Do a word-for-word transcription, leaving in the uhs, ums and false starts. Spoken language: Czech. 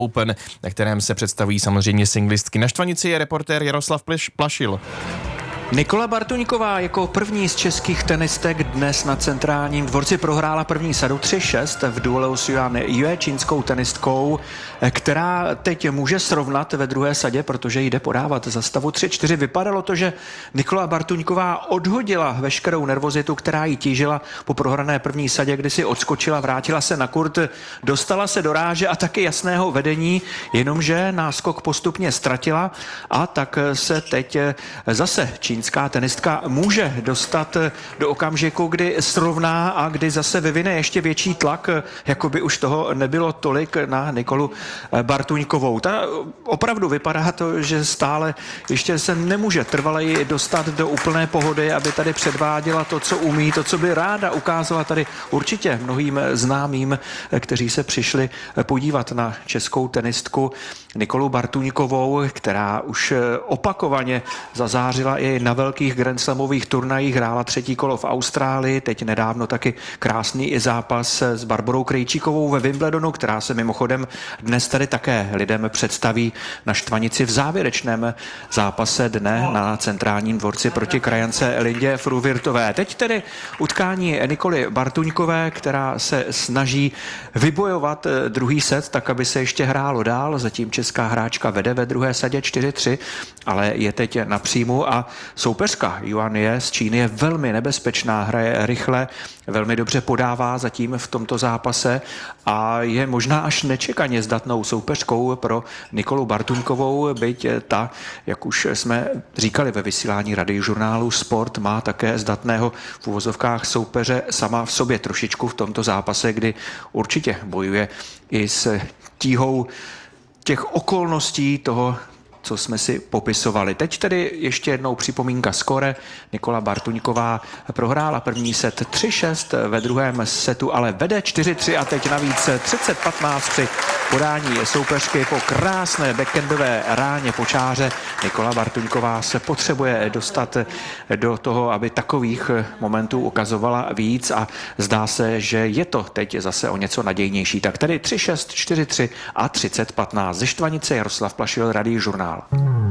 Open, na kterém se představují samozřejmě singlistky. Na štvanici je reportér Jaroslav Plašil. Nikola Bartuňková jako první z českých tenistek dnes na centrálním dvorci prohrála první sadu tři šest v duelu s Yuan Yue, čínskou tenistkou, která teď může srovnat ve druhé sadě, protože jde podávat za stavu tři čtyři. Vypadalo to, že Nikola Bartuňková odhodila veškerou nervozitu, která jí tížila po prohrané první sadě, kdy si odskočila, vrátila se na kurt, dostala se do ráže a taky jasného vedení, jenomže náskok postupně ztratila a tak se teď zase čínská Čínská tenistka může dostat do okamžiku, kdy srovná a kdy zase vyvine ještě větší tlak, jako by už toho nebylo tolik na Nikolu Bartuňkovou. Ta opravdu vypadá to, že stále ještě se nemůže trvaleji dostat do úplné pohody, aby tady předváděla to, co umí, to, co by ráda ukázala tady určitě mnohým známým, kteří se přišli podívat na českou tenistku Nikolu Bartuňkovou, která už opakovaně zazářila i na velkých grandslamových turnajích, hrála třetí kolo v Austrálii, teď nedávno taky krásný i zápas s Barborou Krejčíkovou ve Wimbledonu, která se mimochodem dnes tady také lidem představí na štvanici v závěrečném zápase dne na centrálním dvorci proti krajance Lindě Fruvirtové. Teď tedy utkání Nikoly Bartuňkové, která se snaží vybojovat druhý set, tak aby se ještě hrálo dál. Zatím česká hráčka vede ve druhé sadě čtyři tři, ale je teď na příjmu a soupeřka Yuan Yue z Číny je velmi nebezpečná, hraje rychle, velmi dobře podává zatím v tomto zápase a je možná až nečekaně zdatnou soupeřkou pro Nikolu Bartuňkovou, byť ta, jak už jsme říkali ve vysílání radiožurnálu Sport, má také zdatného v uvozovkách soupeře sama v sobě trošičku v tomto zápase, kdy určitě bojuje i s tíhou těch okolností toho, co jsme si popisovali. Teď tedy ještě jednou připomínka skóre. Nikola Bartuňková prohrála první set tři šest, ve druhém setu ale vede čtyři tři a teď navíc třicet patnáct při podání soupeřky po krásné backendové ráně po čáře. Nikola Bartuňková se potřebuje dostat do toho, aby takových momentů ukazovala víc a zdá se, že je to teď zase o něco nadějnější. Tak tedy tři šest, čtyři tři a třicet patnáct. Ze štvanice Jaroslav Plašil, Radiožurnál.